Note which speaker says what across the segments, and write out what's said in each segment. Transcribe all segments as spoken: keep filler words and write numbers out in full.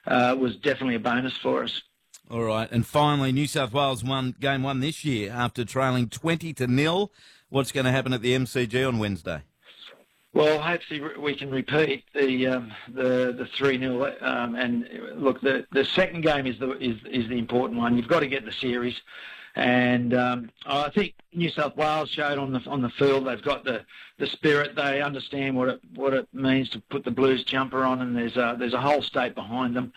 Speaker 1: uh, was definitely a bonus for us.
Speaker 2: All right, and finally, New South Wales won game one this year after trailing twenty to nil. What's going to happen at the M C G on Wednesday?
Speaker 1: Well, hopefully we can repeat the um, the the three nil. Um, and look, the the second game is the is is the important one. You've got to get the series, and um, I think New South Wales showed on the on the field they've got the, the spirit. They understand what it what it means to put the Blues jumper on, and there's a there's a whole state behind them,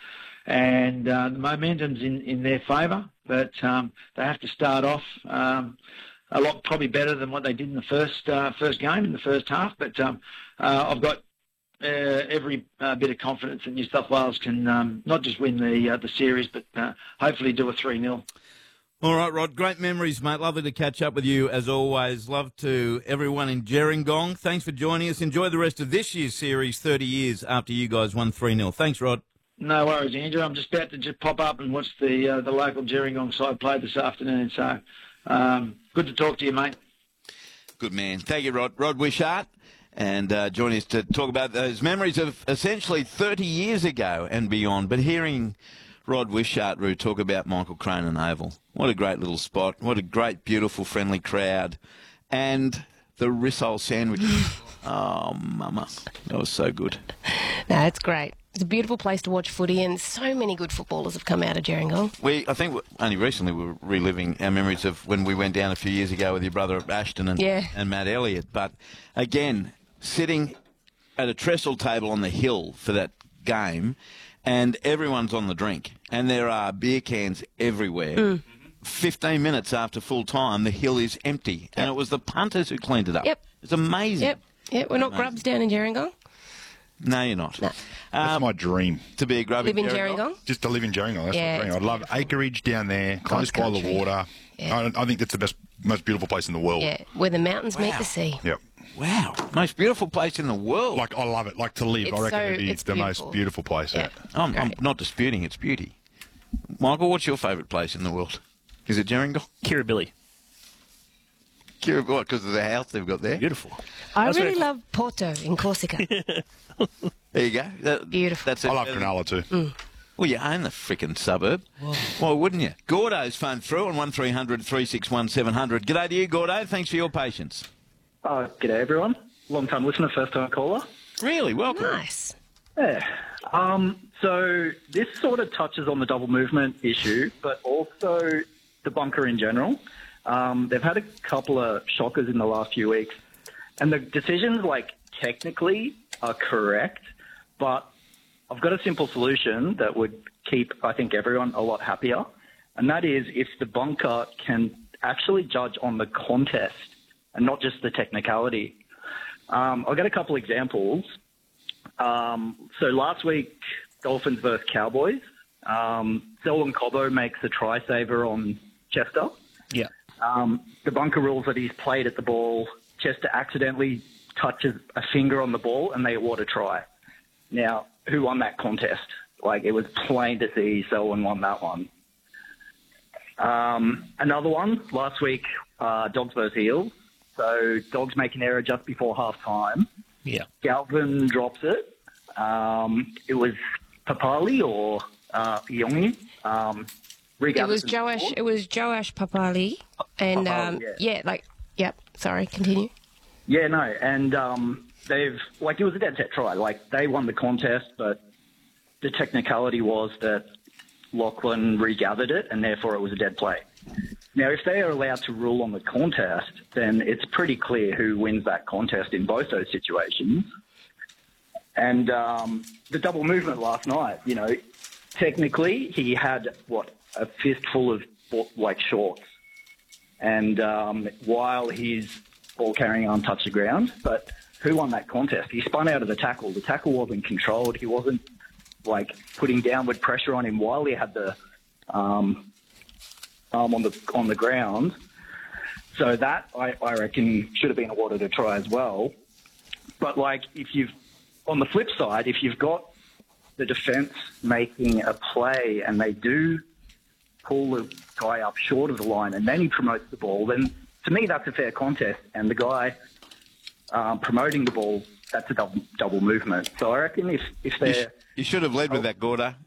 Speaker 1: and uh, the momentum's in, in their favour. But um, they have to start off. Um, A lot probably better than what they did in the first uh, first game in the first half, but um, uh, I've got uh, every uh, bit of confidence that New South Wales can um, not just win the uh, the series, but uh, hopefully do a three nil.
Speaker 2: All right, Rod, great memories, mate. Lovely to catch up with you as always. Love to everyone in Gerringong. Thanks for joining us. Enjoy the rest of this year's series, thirty years after you guys won three nil. Thanks, Rod.
Speaker 1: No worries, Andrew. I'm just about to just pop up and watch the uh, the local Gerringong side play this afternoon, so um, good to talk to you, mate.
Speaker 2: Good man. Thank you, Rod. Rod Wishart, and uh, joining us to talk about those memories of essentially thirty years ago and beyond. But hearing Rod Wishart talk about Michael Cronin Oval, what a great little spot. What a great, beautiful, friendly crowd. And the Rissole sandwiches. Oh, mama. That was so good.
Speaker 3: No, it's great. It's a beautiful place to watch footy, and so many good footballers have come out of Gerringong.
Speaker 2: We, I think only recently we were reliving our memories of when we went down a few years ago with your brother Ashton and,
Speaker 3: yeah.
Speaker 2: and Matt Elliott. But again, sitting at a trestle table on the hill for that game, and everyone's on the drink, and there are beer cans everywhere.
Speaker 3: Mm.
Speaker 2: Fifteen minutes after full time, the hill is empty, yep. and it was the punters who cleaned it up.
Speaker 3: Yep,
Speaker 2: it's amazing.
Speaker 3: Yep, yep. We're not
Speaker 2: amazing.
Speaker 3: grubs down in Gerringong.
Speaker 2: No, you're not.
Speaker 3: No.
Speaker 4: That's
Speaker 2: um,
Speaker 4: my dream.
Speaker 2: To be a grub
Speaker 3: live in
Speaker 2: Gerringong?
Speaker 3: Gerringong?
Speaker 4: Just to live in Gerringong. That's
Speaker 3: yeah,
Speaker 4: my dream. I'd love acreage down there, close by the water.
Speaker 3: Yeah.
Speaker 4: I, I think that's the best, most beautiful place in the world.
Speaker 3: Yeah, where the mountains
Speaker 2: wow.
Speaker 3: meet the sea.
Speaker 4: Yep.
Speaker 2: Wow, most beautiful place in the world.
Speaker 4: Like, I love it. Like, to live,
Speaker 3: It's
Speaker 4: I reckon
Speaker 3: so-
Speaker 4: it'd be
Speaker 3: it's
Speaker 4: the
Speaker 3: beautiful.
Speaker 4: most beautiful place.
Speaker 3: Yeah.
Speaker 4: Yeah.
Speaker 2: I'm, I'm not disputing its beauty. Michael, what's your favourite place in the world? Is it Gerringong?
Speaker 5: Kirribilli.
Speaker 2: Kirribilli, what, because of the house they've got there?
Speaker 5: Beautiful.
Speaker 3: I
Speaker 5: That's
Speaker 3: really
Speaker 5: very-
Speaker 3: love Porto in Corsica.
Speaker 2: There you go. That,
Speaker 3: Beautiful.
Speaker 2: That's
Speaker 4: I
Speaker 2: it.
Speaker 4: love Cronulla too.
Speaker 3: Mm.
Speaker 2: Well, you own the frickin' suburb. Whoa. Why wouldn't you? Gordo's phone through on one three hundred three six one seven hundred. G'day to you, Gordo. Thanks for your patience.
Speaker 6: Oh, g'day everyone. Long time listener, first time caller.
Speaker 2: Really? Welcome.
Speaker 3: Nice.
Speaker 6: Yeah. Um, so this sort of touches on the double movement issue, but also the bunker in general. Um, they've had a couple of shockers in the last few weeks, and the decisions, like, technically are correct, but I've got a simple solution that would keep, I think, everyone a lot happier, and that is if the bunker can actually judge on the contest and not just the technicality. Um, I'll get a couple examples. Um, so last week, Dolphins versus Cowboys. Um, Selwyn Cobbo makes a try saver on Chester.
Speaker 5: Yeah.
Speaker 6: Um, the bunker rules that he's played at the ball, Chester accidentally touches a finger on the ball and they award a try. Now, who won that contest? Like, it was plain to see Selwyn won that one. Um, another one, last week, uh, Dogs versus Eels. So Dogs make an error just before half-time.
Speaker 5: Yeah.
Speaker 6: Galvin drops it. Um, it was Papali or uh, Yongi. Um,
Speaker 3: It was Joash. It was Joash Papali, and
Speaker 6: Papali,
Speaker 3: um,
Speaker 6: yeah.
Speaker 3: yeah, like, yep. Sorry, continue.
Speaker 6: Yeah, no, and um, they've like it was a dead set try. Like, they won the contest, but the technicality was that Lachlan regathered it, and therefore it was a dead play. Now, if they are allowed to rule on the contest, then it's pretty clear who wins that contest in both those situations. And um, the double movement last night, you know, technically he had, what, a fistful of, like, shorts. And um, while his ball-carrying arm touched the ground, but who won that contest? He spun out of the tackle. The tackle wasn't controlled. He wasn't, like, putting downward pressure on him while he had the um, arm on the on the ground. So that, I, I reckon, should have been awarded a try as well. But, like, if you've, on the flip side, if you've got the defence making a play and they do pull the guy up short of the line and then he promotes the ball, then to me that's a fair contest. And the guy um, promoting the ball, that's a double, double movement. So I reckon if, if they're...
Speaker 2: You, sh- you should have led with that, Gordo.